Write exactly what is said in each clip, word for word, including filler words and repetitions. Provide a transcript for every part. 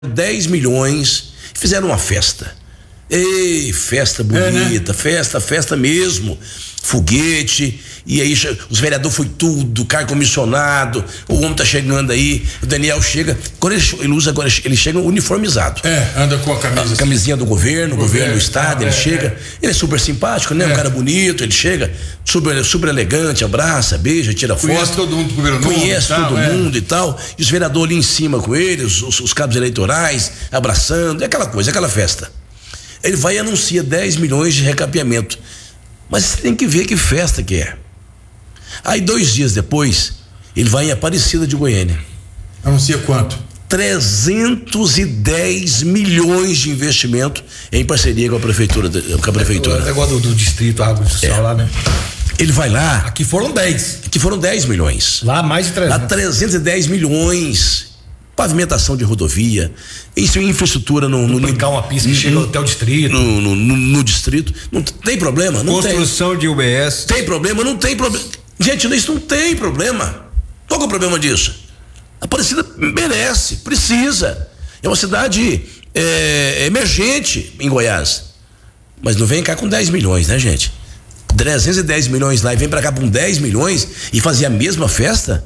dez milhões, fizeram uma festa. Ei, festa bonita, é, né? festa, festa mesmo. Foguete, e aí os vereadores foi tudo, carro comissionado, o homem tá chegando aí, o Daniel chega, quando ele, ele usa agora, ele chega uniformizado. É, anda com a camisa. A camisinha do governo, governo, governo do estado, ah, ele é, chega, é. ele é super simpático, né? É. Um cara bonito, ele chega, super, super elegante, abraça, beija, tira foto. Conhece todo mundo do governo. Conhece tal, todo é. mundo e tal, e os vereadores ali em cima com ele, os, os, os cabos eleitorais, abraçando, é aquela coisa, é aquela festa. Ele vai e anuncia dez milhões de recapeamento. Mas você tem que ver que festa que é. Aí dois dias depois, ele vai em Aparecida de Goiânia. Anuncia quanto? trezentos e dez milhões de investimento em parceria com a prefeitura. Com a prefeitura. É o negócio do, do distrito, a água social é. lá, né? Ele vai lá. Aqui foram dez. Aqui foram dez milhões. Lá mais de trezentos. Lá trezentos e dez milhões. Pavimentação de rodovia, isso em infraestrutura no, no brincar uma pista que chega até o distrito. No, no, no, no distrito. Não tem problema, não Construção tem. de U B S. Tem problema, não tem problema. Gente, isso não tem problema. Qual que é o problema disso? A Aparecida merece, precisa. É uma cidade é, emergente em Goiás. Mas não vem cá com dez milhões, né, gente? trezentos e dez milhões lá e vem pra cá com dez milhões e fazer a mesma festa?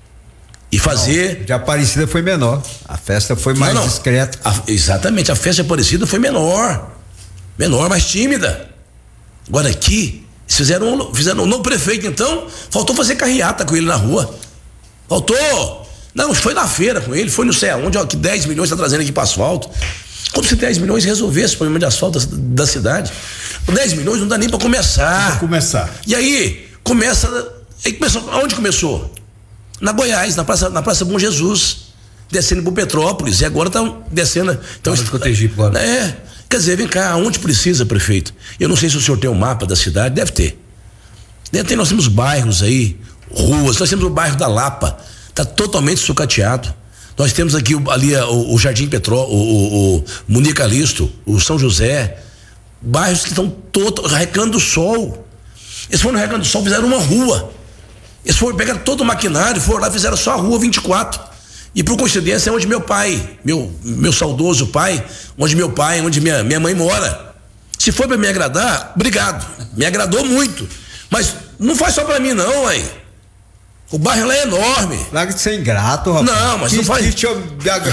E fazer. Não, de Aparecida foi menor. A festa foi mais não, não. discreta. A, exatamente, a festa de Aparecida foi menor. Menor, mais tímida. Agora aqui, fizeram, fizeram. No prefeito, então, faltou fazer carreata com ele na rua. Faltou. Não, foi na feira com ele, foi não sei aonde, ó, que dez milhões está trazendo aqui para asfalto. Como se dez milhões resolvesse o problema de asfalto da, da cidade. dez milhões não dá nem para começar. Pra começar. E aí, começa. Aí começou. Aonde começou? Na Goiás, na Praça, na Praça Bom Jesus, descendo pro Petrópolis, e agora estão descendo. Então, de Cotegipe agora. É, quer dizer, vem cá, onde precisa, prefeito? Eu não sei se o senhor tem um mapa da cidade, deve ter. Deve ter, nós temos bairros aí, ruas, nós temos o bairro da Lapa, tá totalmente sucateado. Nós temos aqui ali o, o Jardim Petró, o, o, o Munir Calixto, o São José, bairros que estão todos, Recanto do Sol. Eles foram no Recanto do Sol, fizeram uma rua. Eles foram, pegaram todo o maquinário, foram lá, fizeram só a rua vinte e quatro. E por coincidência é onde meu pai, meu, meu saudoso pai, onde meu pai, onde minha, minha mãe mora. Se foi para me agradar, obrigado. Me agradou muito. Mas não faz só para mim, não, aí. O bairro lá é enorme. Larga de ser ingrato, rapaz. Não, mas que, não faz. Que